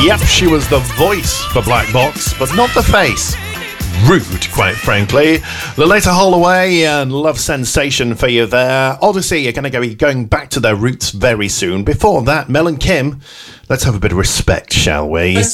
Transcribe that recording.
Yep, she was the voice for Black Box, but not the face. Rude, quite frankly. Lolita Holloway and Love Sensation for you there. Odyssey are going to be going back to their roots very soon. Before that, Mel and Kim. Let's have a bit of respect, shall we?